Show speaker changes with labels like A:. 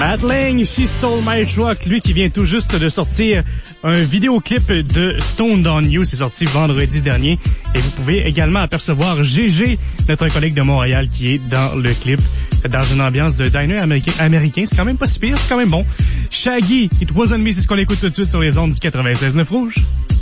A: Matt Lang, She Stole My Truck, lui qui vient tout juste de sortir un vidéoclip de Stoned on You, c'est sorti vendredi dernier. Et vous pouvez également apercevoir GG, notre collègue de Montréal, qui est dans le clip, dans une ambiance de diner américain. C'est quand même pas si pire, c'est quand même bon. Shaggy, It Wasn't Me, c'est ce qu'on écoute tout de suite sur les ondes du 96.9 Rouge.